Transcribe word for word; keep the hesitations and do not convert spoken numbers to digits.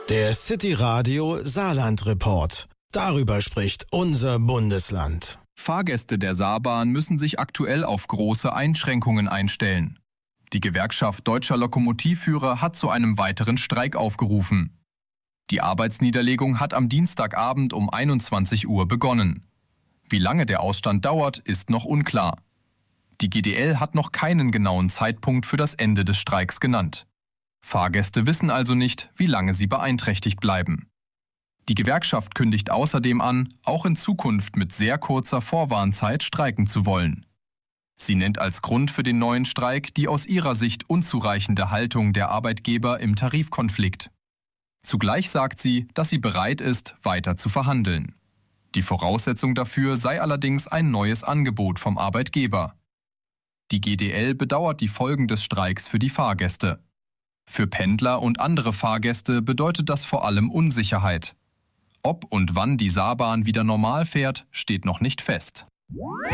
Der City Radio Saarland Report. Darüber spricht unser Bundesland. Fahrgäste der Saarbahn müssen sich aktuell auf große Einschränkungen einstellen. Die Gewerkschaft Deutscher Lokomotivführer hat zu einem weiteren Streik aufgerufen. Die Arbeitsniederlegung hat am Dienstagabend um einundzwanzig Uhr begonnen. Wie lange der Ausstand dauert, ist noch unklar. Die G D L hat noch keinen genauen Zeitpunkt für das Ende des Streiks genannt. Fahrgäste wissen also nicht, wie lange sie beeinträchtigt bleiben. Die Gewerkschaft kündigt außerdem an, auch in Zukunft mit sehr kurzer Vorwarnzeit streiken zu wollen. Sie nennt als Grund für den neuen Streik die aus ihrer Sicht unzureichende Haltung der Arbeitgeber im Tarifkonflikt. Zugleich sagt sie, dass sie bereit ist, weiter zu verhandeln. Die Voraussetzung dafür sei allerdings ein neues Angebot vom Arbeitgeber. Die G D L bedauert die Folgen des Streiks für die Fahrgäste. Für Pendler und andere Fahrgäste bedeutet das vor allem Unsicherheit. Ob und wann die Saarbahn wieder normal fährt, steht noch nicht fest.